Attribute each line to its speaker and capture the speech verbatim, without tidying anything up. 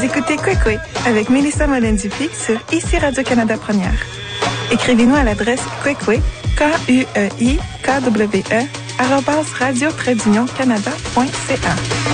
Speaker 1: écoutez Kwekwe avec Mélissa Mollin-Dupuis sur Ici Radio-Canada Première. Écrivez-nous à l'adresse kwekwe, K U E I K W E, arobase radio-canada point C A.